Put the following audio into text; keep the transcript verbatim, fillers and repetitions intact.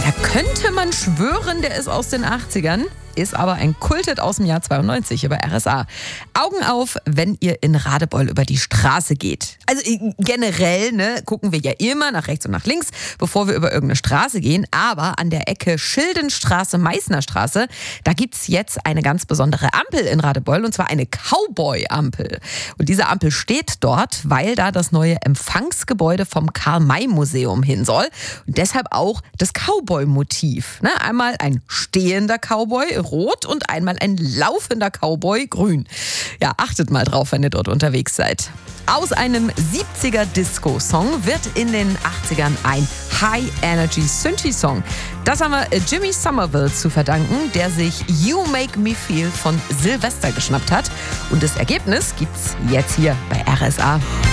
da könnte man schwören, der ist aus den achtzigern. Ist aber ein Kulthit aus dem Jahr zweiundneunzig über R S A. Augen auf, wenn ihr in Radebeul über die Straße geht. Also generell ne, gucken wir ja immer nach rechts und nach links, bevor wir über irgendeine Straße gehen. Aber an der Ecke Schildenstraße, Meißnerstraße, da gibt's jetzt eine ganz besondere Ampel in Radebeul, und zwar eine Cowboy-Ampel. Und diese Ampel steht dort, weil da das neue Empfangsgebäude vom Karl-May-Museum hin soll. Und deshalb auch das Cowboy-Motiv. Ne, einmal ein stehender Cowboy, rot, und einmal ein laufender Cowboy, grün. Ja, achtet mal drauf, wenn ihr dort unterwegs seid. Aus einem siebziger-Disco-Song wird in den achtzigern ein High-Energy-Synthi-Song. Das haben wir Jimmy Somerville zu verdanken, der sich You Make Me Feel von Sylvester geschnappt hat. Und das Ergebnis gibt's jetzt hier bei R S A.